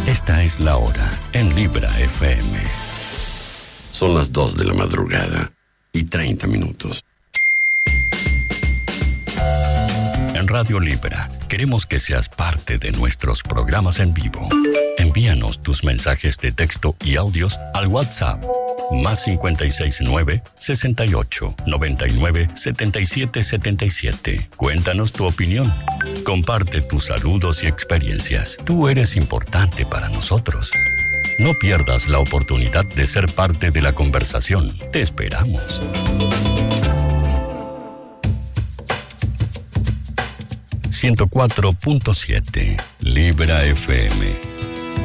Esta es la hora en Libra FM. Son las 2 de la madrugada y 30 minutos. En Radio Libra, queremos que seas parte de nuestros programas en vivo. Envíanos tus mensajes de texto y audios al WhatsApp más 569 68 99 77 77. Cuéntanos tu opinión. Comparte tus saludos y experiencias. Tú eres importante para nosotros. No pierdas la oportunidad de ser parte de la conversación. Te esperamos. ...104.7 Libra FM.